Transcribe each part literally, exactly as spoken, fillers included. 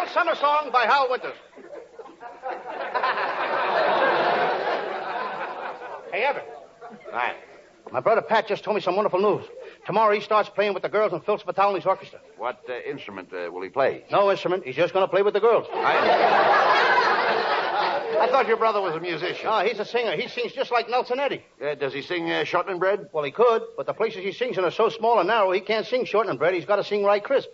Summer Song by Hal Winters. Hey, Evan. Right. My brother Pat just told me some wonderful news. Tomorrow he starts playing with the girls in Phil Spitali's orchestra. What uh, instrument uh, will he play? No instrument. He's just going to play with the girls. I... I thought your brother was a musician. No, he's a singer. He sings just like Nelson Eddy. Uh, does he sing uh, Shortland Bread? Well, he could, but the places he sings in are so small and narrow, he can't sing Shortland Bread. He's got to sing Right Crisp.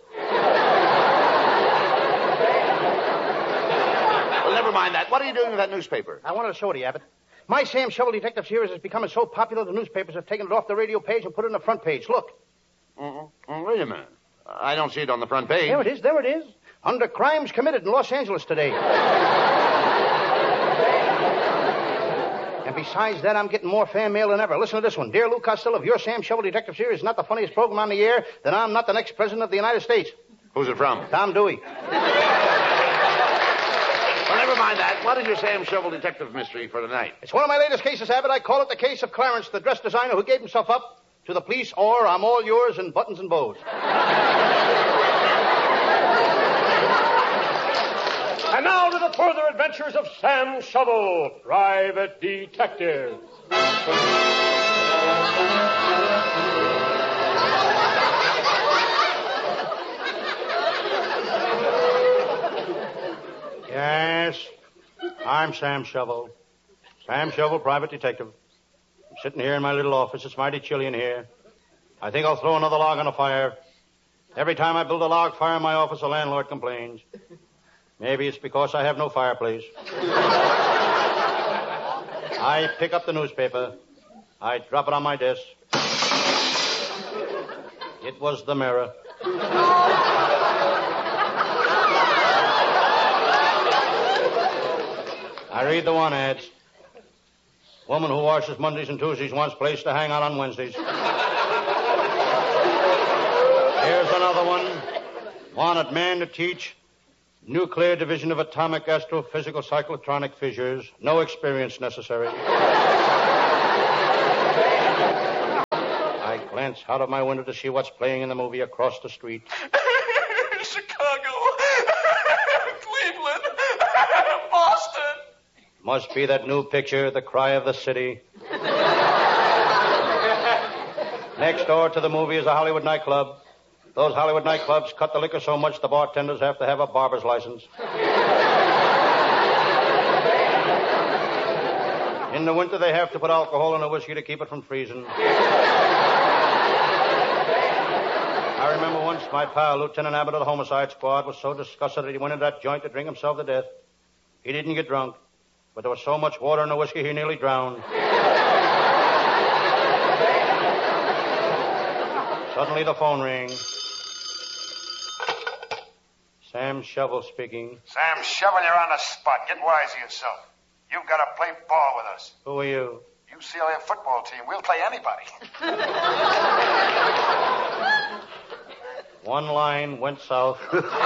Well, never mind that. What are you doing with that newspaper? I wanted to show it to you, Abbott. My Sam Shovel Detective series is becoming so popular the newspapers have taken it off the radio page and put it on the front page. Look. Mm-mm. Oh, wait a minute. I don't see it on the front page. There it is. There it is. Under crimes committed in Los Angeles today. And besides that, I'm getting more fan mail than ever. Listen to this one. Dear Lou Costello, if your Sam Shovel Detective series is not the funniest program on the air, then I'm not the next president of the United States. Who's it from? Tom Dewey. Well, never mind that. What is your Sam Shovel Detective mystery for tonight? It's one of my latest cases, Abbott. I call it the case of Clarence, the dress designer who gave himself up to the police, or I'm all yours in buttons and bows. And now to the further adventures of Sam Shovel, Private Detective. Yes, I'm Sam Shovel. Sam Shovel, Private Detective. I'm sitting here in my little office. It's mighty chilly in here. I think I'll throw another log on the fire. Every time I build a log fire in my office, the landlord complains. Maybe it's because I have no fireplace. I pick up the newspaper. I drop it on my desk. It was the Mirror. I read the one ads. Woman who washes Mondays and Tuesdays wants place to hang out on Wednesdays. Here's another one. Wanted man to teach nuclear division of atomic astrophysical cyclotronic fissures. No experience necessary. I glance out of my window to see what's playing in the movie across the street. Chicago. Cleveland. Boston. Must be that new picture, The Cry of the City. Next door to the movie is a Hollywood nightclub. Those Hollywood nightclubs cut the liquor so much the bartenders have to have a barber's license. In the winter, they have to put alcohol in the whiskey to keep it from freezing. I remember once my pal, Lieutenant Abbott of the Homicide Squad, was so disgusted that he went into that joint to drink himself to death. He didn't get drunk, but there was so much water in the whiskey he nearly drowned. Suddenly the phone rings. Sam Shovel speaking. Sam Shovel, you're on the spot. Get wise to yourself. You've got to play ball with us. Who are you? U C L A football team. We'll play anybody. One line went south.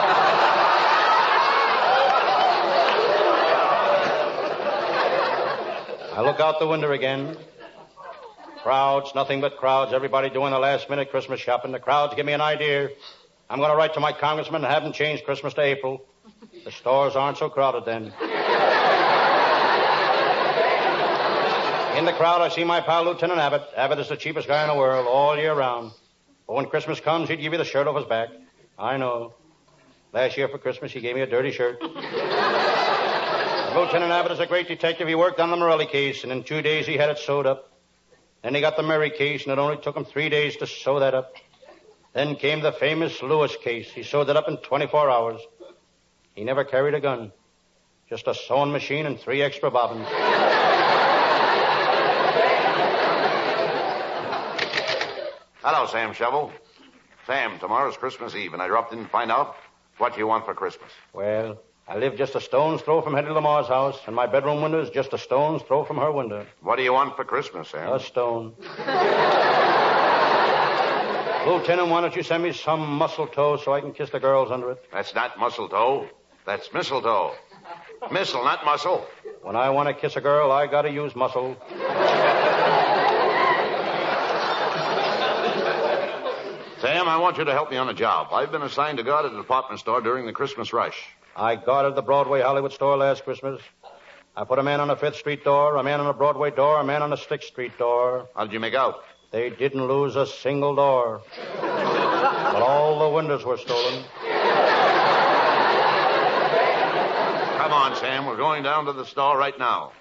I look out the window again. Crowds, nothing but crowds. Everybody doing the last-minute Christmas shopping. The crowds give me an idea. I'm going to write to my congressman and have him change Christmas to April. The stores aren't so crowded then. In the crowd, I see my pal, Lieutenant Abbott. Abbott is the cheapest guy in the world all year round. But when Christmas comes, he'd give you the shirt off his back. I know. Last year for Christmas, he gave me a dirty shirt. Lieutenant Abbott is a great detective. He worked on the Morelli case, and in two days he had it sewed up. Then he got the Murray case, and it only took him three days to sew that up. Then came the famous Lewis case. He sewed it up in twenty-four hours. He never carried a gun. Just a sewing machine and three extra bobbins. Hello, Sam Shovel. Sam, tomorrow's Christmas Eve, and I dropped in to find out what you want for Christmas. Well, I live just a stone's throw from Hetty Lamar's house, and my bedroom window is just a stone's throw from her window. What do you want for Christmas, Sam? A stone. Lieutenant, why don't you send me some mistletoe so I can kiss the girls under it? That's not mistletoe. That's mistletoe. Missile, not muscle. When I want to kiss a girl, I gotta use muscle. Sam, I want you to help me on a job. I've been assigned to guard at a department store during the Christmas rush. I guarded the Broadway Hollywood store last Christmas. I put a man on a Fifth Street door, a man on a Broadway door, a man on a Sixth Street door. How did you make out? They didn't lose a single door. But all the windows were stolen. Come on, Sam. We're going down to the store right now.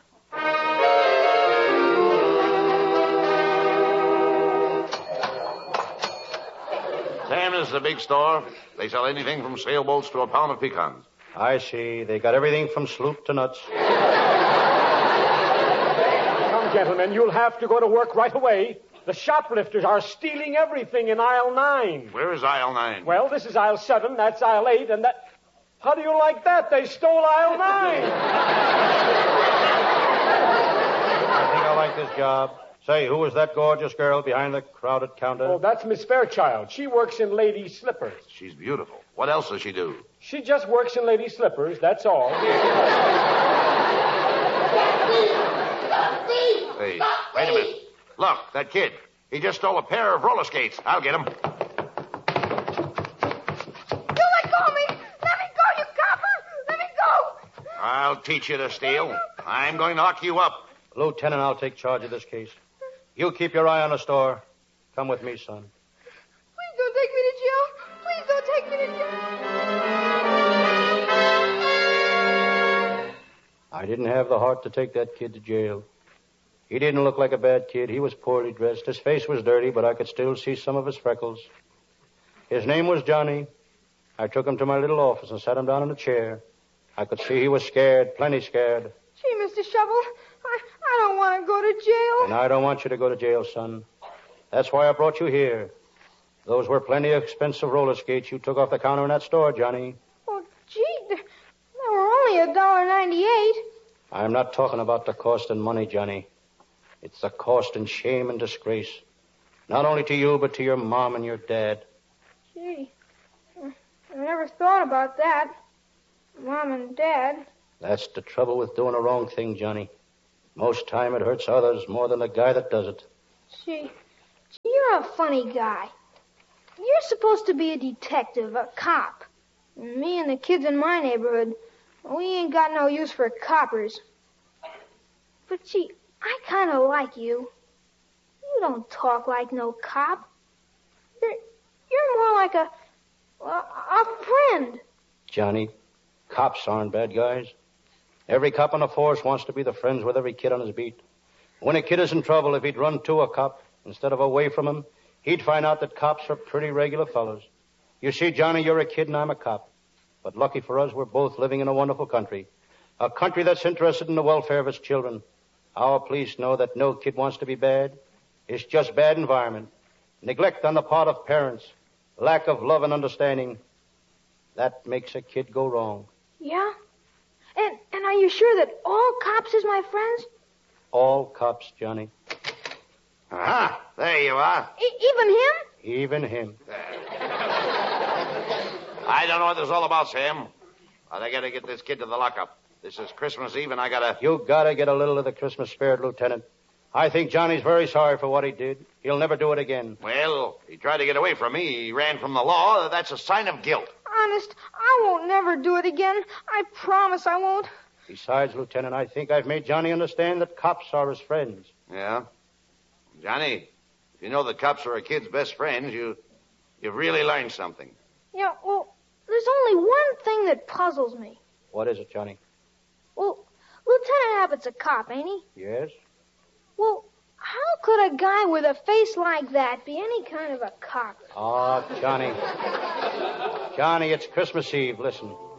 Sam, this is a big store. They sell anything from sailboats to a pound of pecans. I see. They got everything from sloop to nuts. Come, gentlemen, you'll have to go to work right away. The shoplifters are stealing everything in aisle nine. Where is aisle nine? Well, this is aisle seven, that's aisle eight, and that... How do you like that? They stole aisle nine. I think I like this job. Say, who is that gorgeous girl behind the crowded counter? Oh, that's Miss Fairchild. She works in ladies' slippers. She's beautiful. What else does she do? She just works in ladies' slippers, that's all. Hey, wait a minute. Look, that kid. He just stole a pair of roller skates. I'll get him. You let go of me! Let me go, you copper! Let me go! I'll teach you to steal. I'm going to lock you up. Lieutenant, I'll take charge of this case. You keep your eye on the store. Come with me, son. Please don't take me to jail. Please don't take me to jail. I didn't have the heart to take that kid to jail. He didn't look like a bad kid. He was poorly dressed. His face was dirty, but I could still see some of his freckles. His name was Johnny. I took him to my little office and sat him down in a chair. I could see he was scared, plenty scared. Gee, Mister Shovel, I, I don't want to go to jail. And I don't want you to go to jail, son. That's why I brought you here. Those were plenty expensive roller skates you took off the counter in that store, Johnny. Oh, gee, they, they were only a dollar ninety-eight. I'm not talking about the cost in money, Johnny. It's the cost in shame and disgrace. Not only to you, but to your mom and your dad. Gee, I never thought about that. Mom and Dad. That's the trouble with doing a wrong thing, Johnny. Most time it hurts others more than the guy that does it. Gee, gee, you're a funny guy. You're supposed to be a detective, a cop. And me and the kids in my neighborhood, we ain't got no use for coppers. But gee, I kind of like you. You don't talk like no cop. You're, you're more like a, a, a friend. Johnny, cops aren't bad guys. Every cop on the force wants to be the friends with every kid on his beat. When a kid is in trouble, if he'd run to a cop instead of away from him, he'd find out that cops are pretty regular fellows. You see, Johnny, you're a kid and I'm a cop. But lucky for us, we're both living in a wonderful country. A country that's interested in the welfare of its children. Our police know that no kid wants to be bad. It's just bad environment. Neglect on the part of parents. Lack of love and understanding. That makes a kid go wrong. Yeah? And and are you sure that all cops is my friends? All cops, Johnny. Aha! There you are. E- even him? Even him. I don't know what this is all about, Sam. But I gotta get this kid to the lockup. This is Christmas Eve, and I gotta... You gotta get a little of the Christmas spirit, Lieutenant. I think Johnny's very sorry for what he did. He'll never do it again. Well, he tried to get away from me. He ran from the law. That's a sign of guilt. Honest, I won't never do it again. I promise I won't. Besides, Lieutenant, I think I've made Johnny understand that cops are his friends. Yeah? Johnny, if you know that cops are a kid's best friends, you, you've really learned something. Yeah, well, there's only one thing that puzzles me. What is it, Johnny? Well, Lieutenant Abbott's a cop, ain't he? Yes? Well, how could a guy with a face like that be any kind of a cop? Oh, Johnny. Johnny, it's Christmas Eve. Listen,